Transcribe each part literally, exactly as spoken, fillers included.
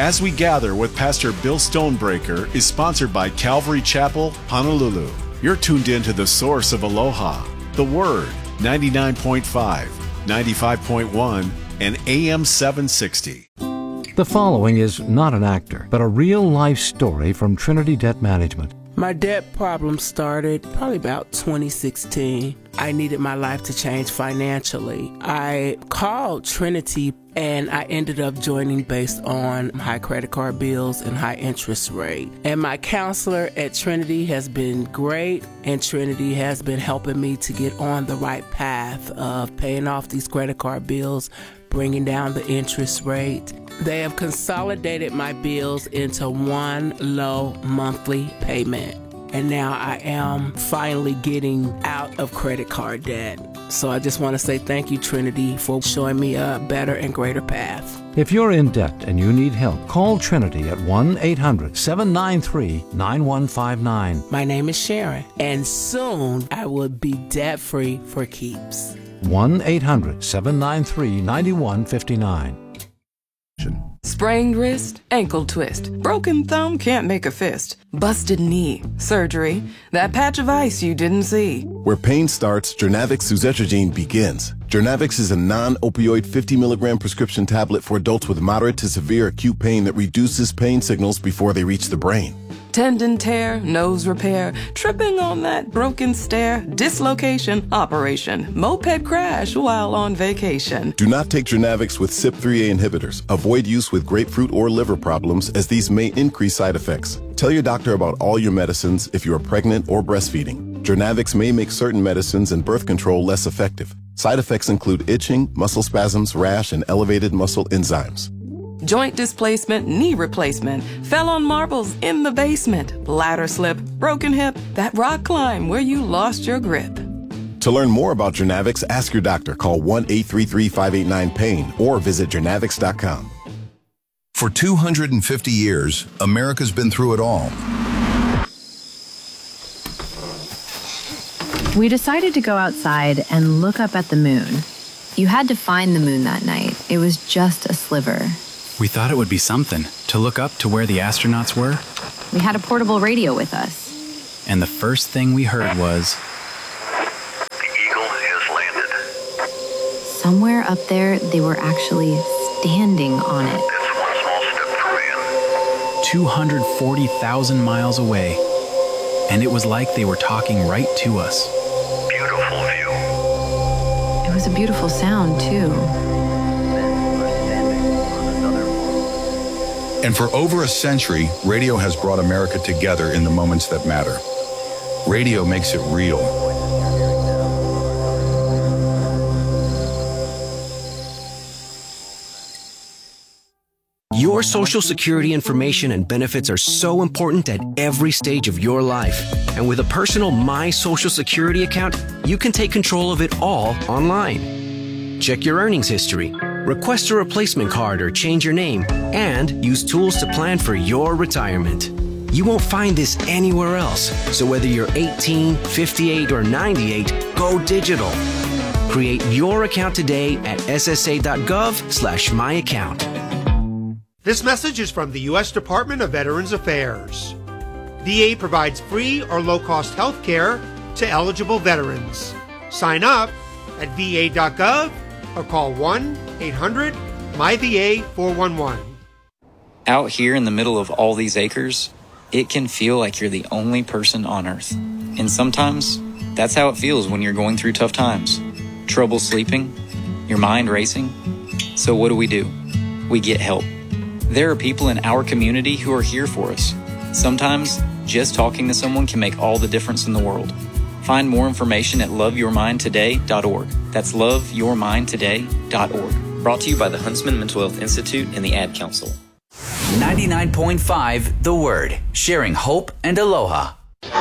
As We Gather with Pastor Bill Stonebreaker is sponsored by Calvary Chapel, Honolulu. You're tuned in to the source of Aloha, The Word, ninety-nine point five, ninety-five point one, and A M seven sixty. The following is not an actor, but a real-life story from Trinity Debt Management. My debt problem started probably about twenty sixteen. I needed my life to change financially. I called Trinity and I ended up joining based on high credit card bills and high interest rate. And my counselor at Trinity has been great, and Trinity has been helping me to get on the right path of paying off these credit card bills, bringing down the interest rate. They have consolidated my bills into one low monthly payment. And now I am finally getting out of credit card debt. So I just want to say thank you, Trinity, for showing me a better and greater path. If you're in debt and you need help, call Trinity at one eight hundred, seven nine three, nine one five nine. My name is Sharon, and soon I will be debt-free for keeps. one eight hundred, seven nine three, nine one five nine. Sprained wrist, ankle twist, broken thumb, can't make a fist, busted knee, surgery, that patch of ice you didn't see. Where pain starts, Jernavix suzetrigine begins. Jernavix is a non-opioid fifty milligram prescription tablet for adults with moderate to severe acute pain that reduces pain signals before they reach the brain. Tendon tear, nose repair, tripping on that broken stair, dislocation, operation, moped crash while on vacation. Do not take Jernavix with C Y P three A inhibitors. Avoid use with grapefruit or liver problems, as these may increase side effects. Tell your doctor about all your medicines if you are pregnant or breastfeeding. Jernavix may make certain medicines and birth control less effective. Side effects include itching, muscle spasms, rash, and elevated muscle enzymes. Joint displacement, knee replacement, fell on marbles in the basement, ladder slip, broken hip, that rock climb where you lost your grip. To learn more about Jernavix, ask your doctor. Call one eight three three, five eight nine, pain or visit Jernavix dot com. For two hundred fifty years, America's been through it all. We decided to go outside and look up at the moon. You had to find the moon that night. It was just a sliver. We thought it would be something to look up to where the astronauts were. We had a portable radio with us. And the first thing we heard was... The Eagle has landed. Somewhere up there, they were actually standing on it. That's one small step for man. two hundred forty thousand miles away. And it was like they were talking right to us. Beautiful view. It was a beautiful sound, too. And for over a century, radio has brought America together in the moments that matter. Radio makes it real. Your Social Security information and benefits are so important at every stage of your life. And with a personal My Social Security account, you can take control of it all online. Check your earnings history, request a replacement card or change your name, and use tools to plan for your retirement. You won't find this anywhere else, so whether you're eighteen, fifty-eight, or ninety-eight, go digital. Create your account today at S S A dot gov slash my account. This message is from the U S Department of Veterans Affairs. V A provides free or low-cost health care to eligible veterans. Sign up at V A dot gov or call one eight hundred, M Y V A four one one. Out here in the middle of all these acres, it can feel like you're the only person on Earth. And sometimes, that's how it feels when you're going through tough times. Trouble sleeping, your mind racing. So what do we do? We get help. There are people in our community who are here for us. Sometimes, just talking to someone can make all the difference in the world. Find more information at love your mind today dot org. That's love your mind today dot org. Brought to you by the Huntsman Mental Health Institute and the Ad Council. ninety-nine point five The Word, sharing hope and aloha.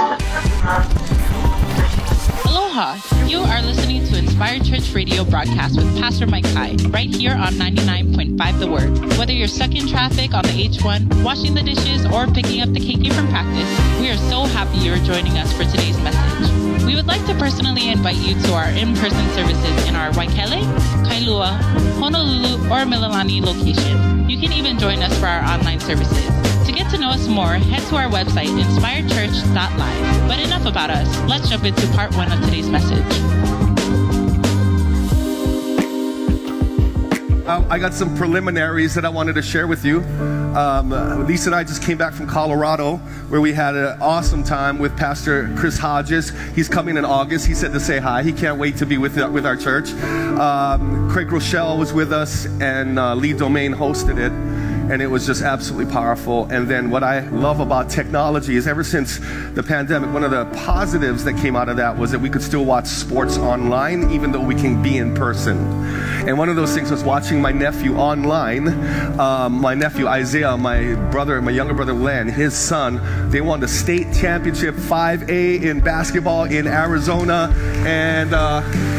Aloha! You are listening to Inspired Church Radio broadcast with Pastor Mike High, right here on ninety-nine point five The Word. Whether you're stuck in traffic on the H one, washing the dishes, or picking up the K K from practice, we are so happy you're joining us for today's message. We We would like to personally invite you to our in-person services in our Waikele, Kailua, Honolulu, or Mililani location. You can even join us for our online services. To get to know us more, head to our website, inspired church dot live. But enough about us. Let's jump into part one of today's message. Uh, I got some preliminaries that I wanted to share with you. Um, Lisa and I just came back from Colorado, where we had an awesome time with Pastor Chris Hodges. He's coming in August. He said to say hi. He can't wait to be with, with our church. Um, Craig Rochelle was with us, and uh, Lee Domain hosted it. And it was just absolutely powerful. And then what I love about technology is ever since the pandemic, one of the positives that came out of that was that we could still watch sports online, even though we can be in person. And one of those things was watching my nephew online. Um, my nephew Isaiah, my brother, my younger brother Len, his son, they won the state championship five A in basketball in Arizona. And uh,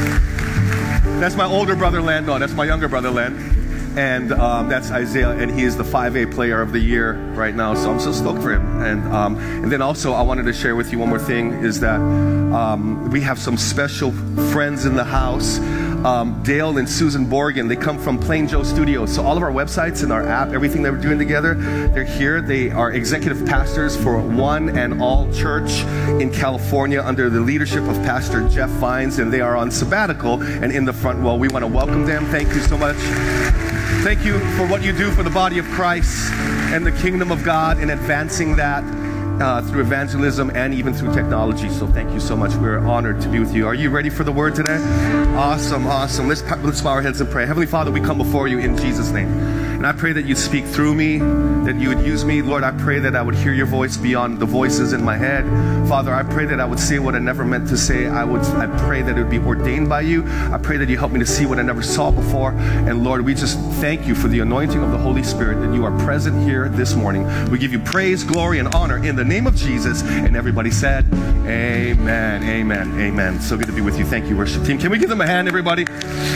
that's my older brother Len. No, that's my younger brother Len. And um, that's Isaiah, and he is the five A player of the year right now. So I'm so stoked for him. And um, and then also I wanted to share with you one more thing is that um, we have some special friends in the house. Um, Dale and Susan Borgen, they come from Plain Joe Studios. So all of our websites and our app, everything that we're doing together, they're here. They are executive pastors for One and All Church in California under the leadership of Pastor Jeff Vines, and they are on sabbatical and in the front row. We want to welcome them. Thank you so much. Thank you for what you do for the body of Christ and the kingdom of God in advancing that uh, through evangelism and even through technology. So thank you so much. We're honored to be with you. Are you ready for the word today? Awesome, awesome. Let's, let's bow our heads and pray. Heavenly Father, we come before you in Jesus' name. And I pray that you'd speak through me, that you would use me. Lord, I pray that I would hear your voice beyond the voices in my head. Father, I pray that I would say what I never meant to say. I would. I pray that it would be ordained by you. I pray that you help me to see what I never saw before. And Lord, we just thank you for the anointing of the Holy Spirit, that you are present here this morning. We give you praise, glory, and honor in the name of Jesus. And everybody said, amen, amen, amen. So good to be with you. Thank you, worship team. Can we give them a hand, everybody?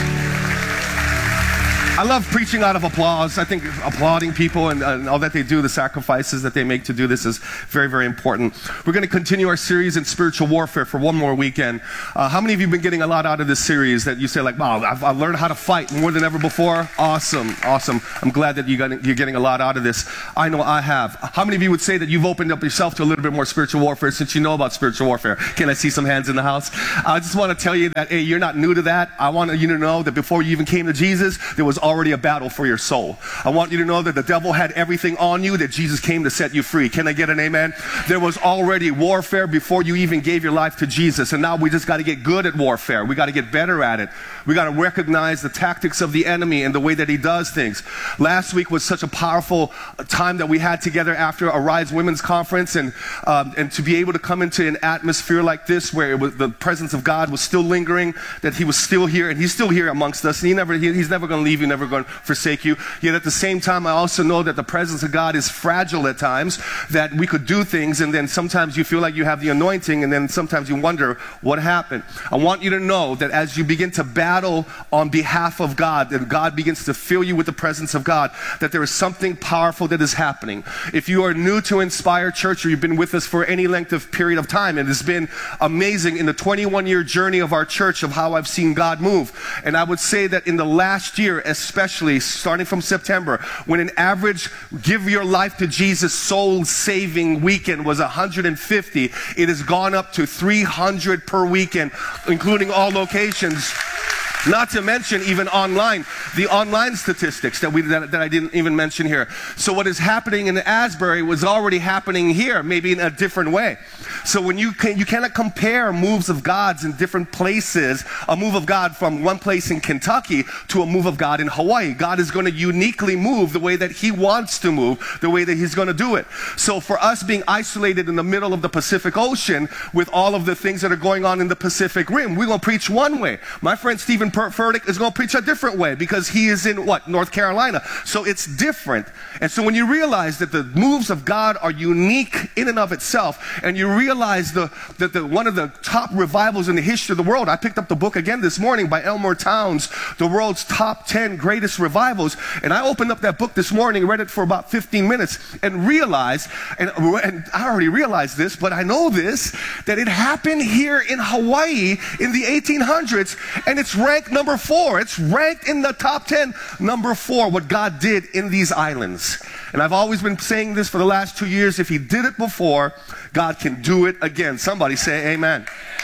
I love preaching out of applause. I think applauding people and, and all that they do, the sacrifices that they make to do this is very, very important. We're going to continue our series in spiritual warfare for one more weekend. Uh, how many of you have been getting a lot out of this series that you say like, wow, I've, I've learned how to fight more than ever before? Awesome, awesome. I'm glad that you got, you're getting a lot out of this. I know I have. How many of you would say that you've opened up yourself to a little bit more spiritual warfare since you know about spiritual warfare? Can I see some hands in the house? I just want to tell you that, hey, you're not new to that. I want you to know that before you even came to Jesus, there was already a battle for your soul. I want you to know that the devil had everything on you, that Jesus came to set you free. Can I get an amen? There was already warfare before you even gave your life to Jesus, and now we just got to get good at warfare. We got to get better at it. We got to recognize the tactics of the enemy and the way that he does things. Last week was such a powerful time that we had together after Arise Women's Conference, and um, and to be able to come into an atmosphere like this where it was, the presence of God was still lingering, that he was still here, and he's still here amongst us, and he never, he, he's never going to leave you, never going to forsake you. Yet at the same time, I also know that the presence of God is fragile at times, that we could do things, and then sometimes you feel like you have the anointing, and then sometimes you wonder what happened. I want you to know that as you begin to battle on behalf of God, that God begins to fill you with the presence of God, that there is something powerful that is happening. If you are new to Inspire Church, or you've been with us for any length of period of time, it has been amazing in the twenty-one year journey of our church of how I've seen God move. And I would say that in the last year, especially starting from September, when an average give your life to Jesus soul saving weekend was one hundred fifty, it has gone up to three hundred per weekend, including all locations. Not to mention even online, the online statistics that we that, that I didn't even mention here. So what is happening in Asbury was already happening here, maybe in a different way. So when you can, you cannot compare moves of God's in different places, a move of God from one place in Kentucky to a move of God in Hawaii. God is going to uniquely move the way that he wants to move, the way that he's going to do it. So for us being isolated in the middle of the Pacific Ocean with all of the things that are going on in the Pacific Rim, we're going to preach one way. My friend Stephen Stephen Furtick is going to preach a different way because he is in what? North Carolina. So it's different. And so when you realize that the moves of God are unique in and of itself, and you realize the, that the, one of the top revivals in the history of the world, I picked up the book again this morning by Elmore Towns, the world's top ten greatest revivals, and I opened up that book this morning, read it for about fifteen minutes, and realized, and, and I already realized this, but I know this, that it happened here in Hawaii in the eighteen hundreds, and it's ranked number four. It's ranked in the top ten, number four, what God did in these islands. And I've always been saying this for the last two years, if he did it before, God can do it again. Somebody say amen.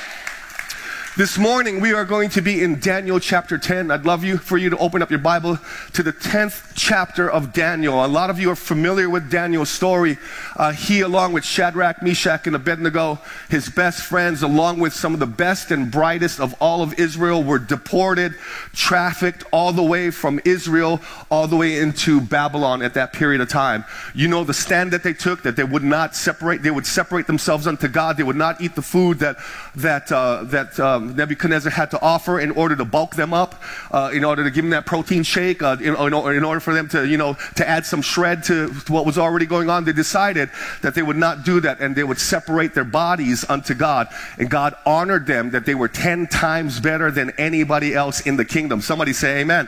This morning we are going to be in Daniel chapter ten. I'd love you for you to open up your Bible to the tenth chapter of Daniel. A lot of you are familiar with Daniel's story. Uh, he, along with Shadrach, Meshach, and Abednego, his best friends, along with some of the best and brightest of all of Israel, were deported, trafficked all the way from Israel all the way into Babylon at that period of time. You know the stand that they took, that they would not separate, they would separate themselves unto God. They would not eat the food that that uh, that um, Nebuchadnezzar had to offer in order to bulk them up, uh, in order to give them that protein shake, uh, in, in, in order for them to, you know, to add some shred to what was already going on. They decided that they would not do that, and they would separate their bodies unto God. And God honored them, that they were ten times better than anybody else in the kingdom. Somebody say amen.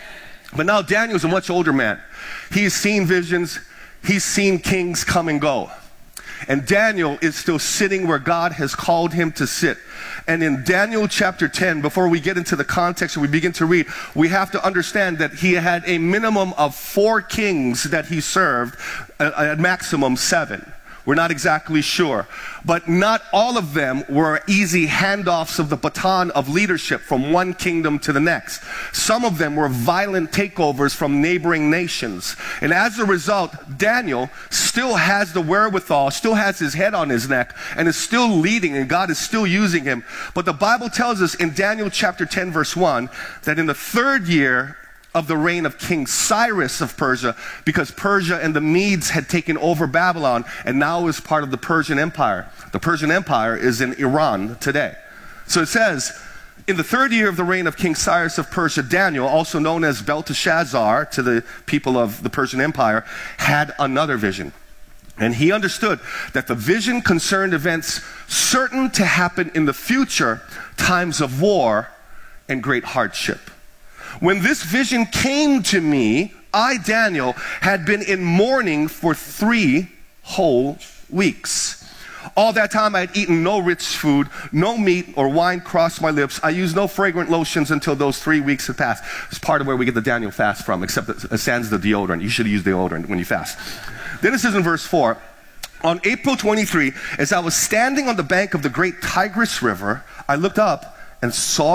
But now Daniel's a much older man. He's seen visions. He's seen kings come and go. And Daniel is still sitting where God has called him to sit. And in Daniel chapter ten, before we get into the context and we begin to read, we have to understand that he had a minimum of four kings that he served, at maximum seven. We're not exactly sure. But not all of them were easy handoffs of the baton of leadership from one kingdom to the next. Some of them were violent takeovers from neighboring nations. And as a result, Daniel still has the wherewithal, still has his head on his neck, and is still leading, and God is still using him. But the Bible tells us in Daniel chapter ten, verse one, that in the third year of the reign of King Cyrus of Persia, because Persia and the Medes had taken over Babylon and now is part of the Persian Empire. The Persian Empire is in Iran today. So it says, in the third year of the reign of King Cyrus of Persia, Daniel, also known as Belteshazzar to the people of the Persian Empire, had another vision. And he understood that the vision concerned events certain to happen in the future, times of war and great hardship. When this vision came to me, I, Daniel, had been in mourning for three whole weeks. All that time I had eaten no rich food, no meat or wine crossed my lips. I used no fragrant lotions until those three weeks had passed. It's part of where we get the Daniel fast from, except that sans the deodorant. You should use deodorant when you fast. Then it says in verse four, on April twenty-third, as I was standing on the bank of the great Tigris River, I looked up and saw